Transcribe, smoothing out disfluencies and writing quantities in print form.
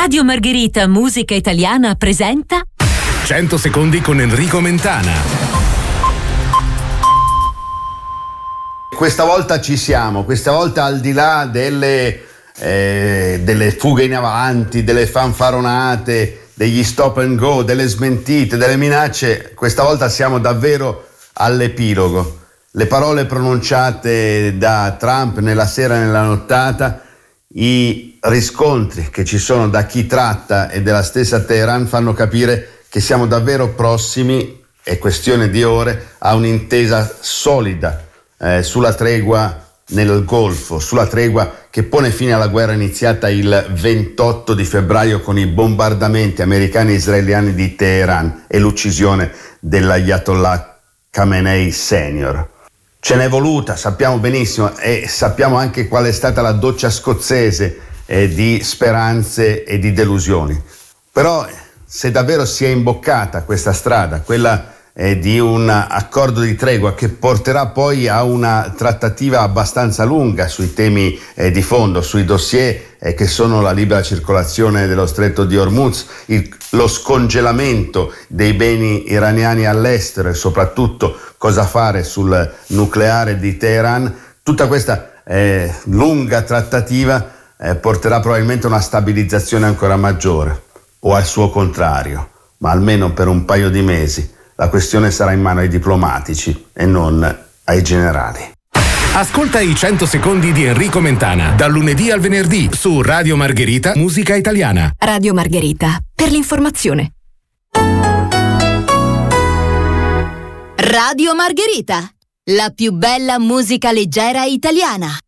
Radio Margherita Musica Italiana presenta 100 secondi con Enrico Mentana. Questa volta ci siamo, questa volta al di là delle fughe in avanti, delle fanfaronate, degli stop and go, delle smentite, delle minacce, questa volta siamo davvero all'epilogo. Le parole pronunciate da Trump nella sera e nella nottata, i riscontri che ci sono da chi tratta e della stessa Teheran fanno capire che siamo davvero prossimi, è questione di ore, a un'intesa solida sulla tregua nel Golfo, sulla tregua che pone fine alla guerra iniziata il 28 di febbraio con i bombardamenti americani e israeliani di Teheran e l'uccisione dell'Ayatollah Khamenei Senior. Ce n'è voluta, sappiamo benissimo, e sappiamo anche qual è stata la doccia scozzese di speranze e di delusioni. Però se davvero si è imboccata questa strada, quella di un accordo di tregua che porterà poi a una trattativa abbastanza lunga sui temi di fondo, sui dossier che sono la libera circolazione dello stretto di Hormuz, lo scongelamento dei beni iraniani all'estero e soprattutto cosa fare sul nucleare di Teheran, tutta questa lunga trattativa porterà probabilmente a una stabilizzazione ancora maggiore, o al suo contrario, ma almeno per un paio di mesi la questione sarà in mano ai diplomatici e non ai generali. Ascolta i 100 secondi di Enrico Mentana, dal lunedì al venerdì su Radio Margherita Musica Italiana. Radio Margherita, per l'informazione. Radio Margherita, la più bella musica leggera italiana.